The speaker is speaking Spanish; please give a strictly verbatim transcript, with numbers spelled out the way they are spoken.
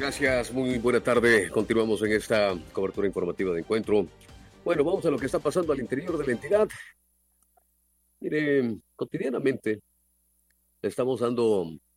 gracias, muy buena tarde. Continuamos en esta cobertura informativa de Encuentro. Bueno, vamos a lo que está pasando al interior de la entidad. Mire, cotidianamente le estamos dando